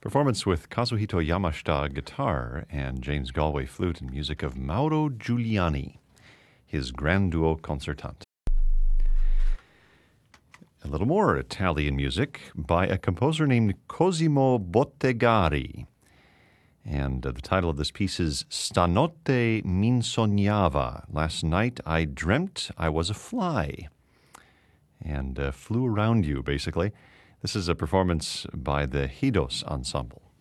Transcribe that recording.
Performance with Kazuhito Yamashita guitar and James Galway flute and music of Mauro Giuliani, his Grand Duo Concertante. A little more Italian music by a composer named Cosimo Bottegari. And the title of this piece is Stanotte m'insognava. Last night I dreamt I was a fly and flew around you, basically. This is a performance by the Hidos Ensemble.